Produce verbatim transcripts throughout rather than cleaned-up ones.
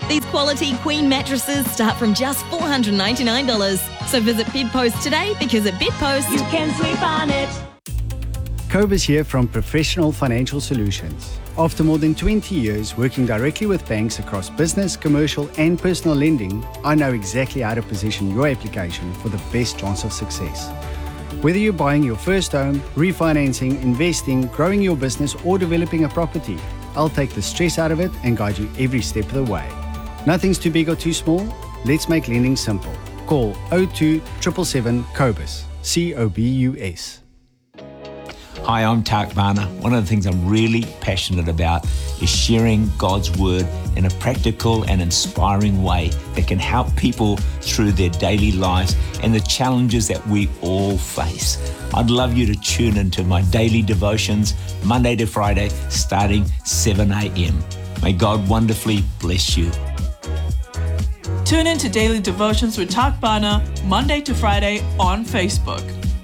These quality queen mattresses start from just four hundred ninety-nine dollars. So visit Bedpost today because at Bedpost, you can sleep on it. Cobus here from Professional Financial Solutions. After more than twenty years working directly with banks across business, commercial and personal lending, I know exactly how to position your application for the best chance of success. Whether you're buying your first home, refinancing, investing, growing your business or developing a property, I'll take the stress out of it and guide you every step of the way. Nothing's too big or too small. Let's make lending simple. Call zero two seven seven seven Cobus, C O B U S. Hi, I'm Tak Varner. One of the things I'm really passionate about is sharing God's Word in a practical and inspiring way that can help people through their daily lives and the challenges that we all face. I'd love you to tune into my daily devotions, Monday to Friday, starting seven a.m. May God wonderfully bless you. Tune in to Daily Devotions with Tak Varner, Monday to Friday on Facebook.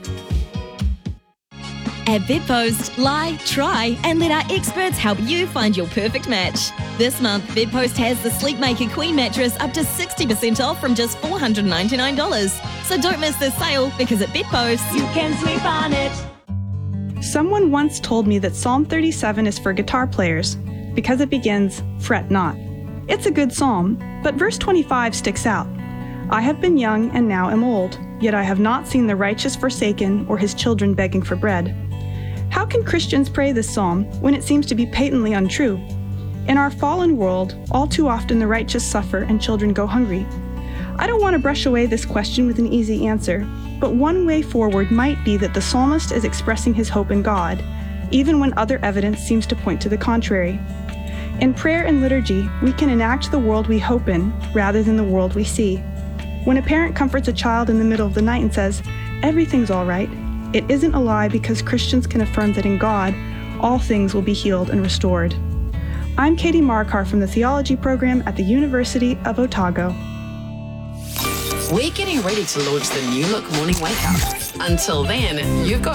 at Bedpost, lie, try, and let our experts help you find your perfect match. This month, Bedpost has the Sleepmaker Queen mattress up to sixty percent off from just four hundred ninety-nine dollars. So don't miss this sale because at Bedpost, you can sleep on it. Someone once told me that Psalm thirty-seven is for guitar players because it begins, "Fret not." It's a good psalm, but verse twenty-five sticks out. "I have been young and now am old, yet I have not seen the righteous forsaken or his children begging for bread." How can Christians pray this psalm when it seems to be patently untrue? In our fallen world, all too often the righteous suffer and children go hungry. I don't want to brush away this question with an easy answer, but one way forward might be that the psalmist is expressing his hope in God, even when other evidence seems to point to the contrary. In prayer and liturgy, we can enact the world we hope in rather than the world we see. When a parent comforts a child in the middle of the night and says, "Everything's all right," it isn't a lie because Christians can affirm that in God, all things will be healed and restored. I'm Katie Markar from the Theology program at the University of Otago. We're getting ready to launch the New Look Morning Wake Up. Until then, you've got